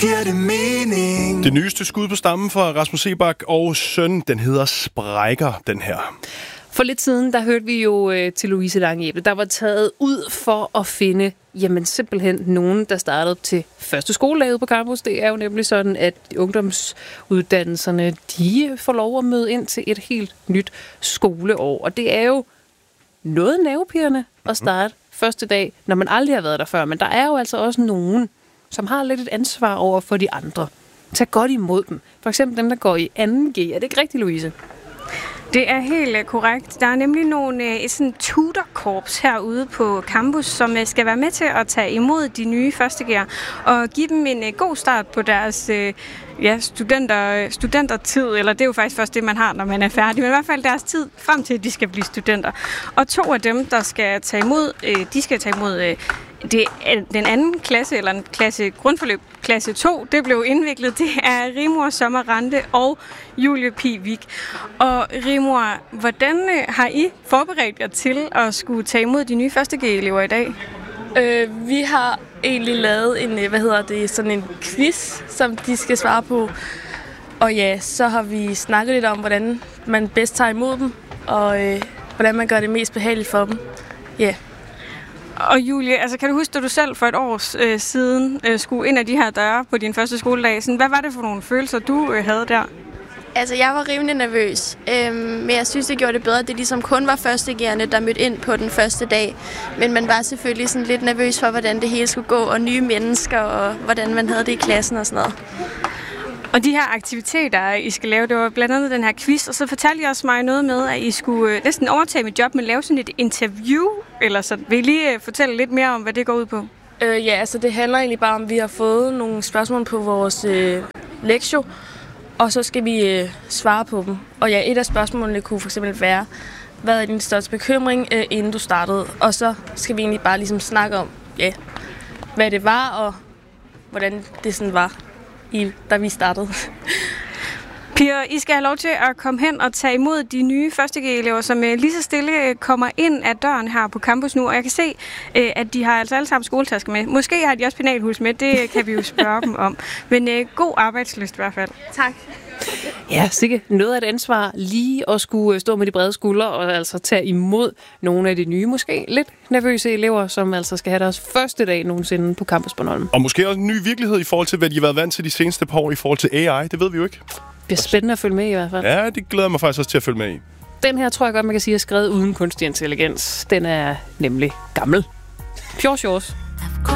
giver det mening. Det nyeste skud på stammen fra Rasmus Seebach og søn, den hedder Sprækker, den her. For lidt siden, der hørte vi jo til Louise Lange-Æble, der var taget ud for at finde, jamen simpelthen nogen, der startede til første skoledag på campus. Det er jo nemlig sådan, at ungdomsuddannelserne, de får lov at møde ind til et helt nyt skoleår. Og det er jo noget nervepirrende at starte første dag, når man aldrig har været der før. Men der er jo altså også nogen, som har lidt et ansvar over for de andre. Tag godt imod dem. For eksempel dem, der går i 2G. Er det ikke rigtigt, Louise? Det er helt korrekt. Der er nemlig et sådan tutorkorps herude på campus, som skal være med til at tage imod de nye førstegærer og give dem en god start på deres studentertid, eller det er jo faktisk først det, man har, når man er færdig, men i hvert fald deres tid frem til, at de skal blive studenter. Og 2 af dem, der skal tage imod, de skal tage imod den anden klasse, eller en klasse grundforløb, klasse 2, det blev indviklet. Det er Rigmor Sommer-Rante og Julie Pivik. Og Rigmor, hvordan har I forberedt jer til at skulle tage imod de nye førsteg-elever i dag? Vi har egentlig lavet en quiz, som de skal svare på. Og ja, så har vi snakket lidt om, hvordan man bedst tager imod dem, og hvordan man gør det mest behageligt for dem. Ja. Og Julie, altså kan du huske, at du selv for et år siden skulle ind ad de her døre på din første skoledag? Hvad var det for nogle følelser, du havde der? Altså, jeg var rimelig nervøs, men jeg synes, det gjorde det bedre, at det ligesom kun var førstegærerne, der mødte ind på den første dag. Men man var selvfølgelig sådan lidt nervøs for, hvordan det hele skulle gå, og nye mennesker, og hvordan man havde det i klassen og sådan noget. Og de her aktiviteter, I skal lave, det var blandt andet den her quiz, og så fortalte I også mig noget med, at I skulle næsten overtage mit job, men lave sådan et interview, eller så. Vil I lige fortælle lidt mere om, hvad det går ud på? Ja, altså det handler egentlig bare om, at vi har fået nogle spørgsmål på vores lektion, og så skal vi svare på dem. Og ja, et af spørgsmålene kunne fx være, hvad er din største bekymring, inden du startede? Og så skal vi egentlig bare ligesom snakke om, hvad det var, og hvordan det sådan var, da vi startede. Piger, I skal have lov til at komme hen og tage imod de nye førsteg-elever, som lige så stille kommer ind ad døren her på campus nu. Og jeg kan se, at de har altså alle sammen skoletasker med. Måske har de også penalhus med, det kan vi jo spørge dem om. Men god arbejdslyst i hvert fald. Tak. Ja, sikkert noget af et ansvar lige at skulle stå med de brede skuldre og altså tage imod nogle af de nye, måske lidt nervøse elever, som altså skal have deres første dag nogensinde på Campus Bornholm. Og måske også en ny virkelighed i forhold til, hvad de har været vant til de seneste par år i forhold til AI. Det ved vi jo ikke. Det er spændende at følge med i hvert fald. Ja, det glæder mig faktisk også til at følge med i. Den her tror jeg godt, man kan sige er skrevet uden kunstig intelligens. Den er nemlig gammel. Pure